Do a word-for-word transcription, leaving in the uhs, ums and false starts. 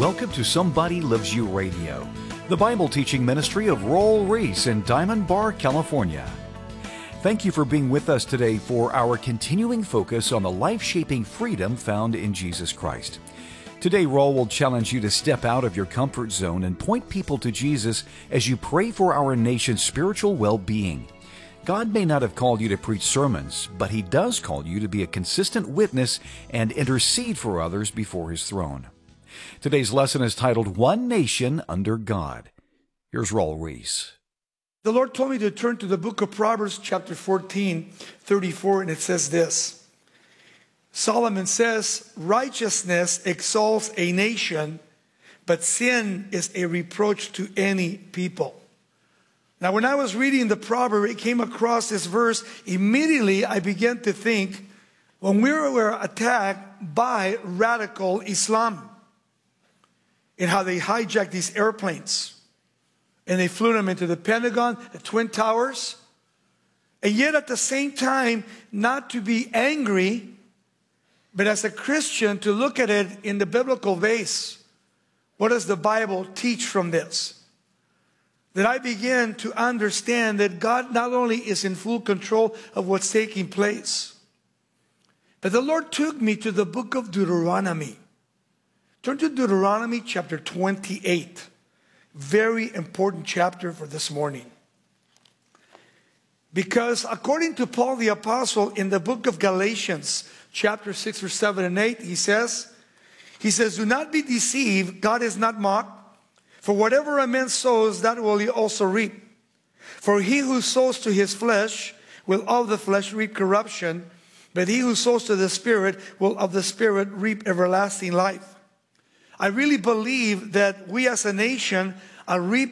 Welcome to Somebody Loves You Radio, the Bible teaching ministry of Raul Ries in Diamond Bar, California. Thank you for being with us today for our continuing focus on the life-shaping freedom found in Jesus Christ. Today, Raul will challenge you to step out of your comfort zone and point people to Jesus as you pray for our nation's spiritual well-being. God may not have called you to preach sermons, but He does call you to be a consistent witness and intercede for others before His throne. Today's lesson is titled, One Nation Under God. Here's Raul Ries. The Lord told me to turn to the book of Proverbs, chapter fourteen, thirty-four, and it says this. Solomon says, righteousness exalts a nation, but sin is a reproach to any people. Now, when I was reading the proverb, it came across this verse. Immediately, I began to think, when we were attacked by radical Islam, and how they hijacked these airplanes, and they flew them into the Pentagon, the Twin Towers, and yet at the same time, not to be angry, but as a Christian, to look at it in the biblical base. What does the Bible teach from this? That I begin to understand that God not only is in full control of what's taking place, but the Lord took me to the book of Deuteronomy. Turn to Deuteronomy chapter twenty-eight. Very important chapter for this morning. Because according to Paul the Apostle in the book of Galatians, chapter six, verse seven and eight, he says, he says, do not be deceived, God is not mocked. For whatever a man sows, that will he also reap. For he who sows to his flesh will of the flesh reap corruption, but he who sows to the Spirit will of the Spirit reap everlasting life. I really believe that we as a nation are reaping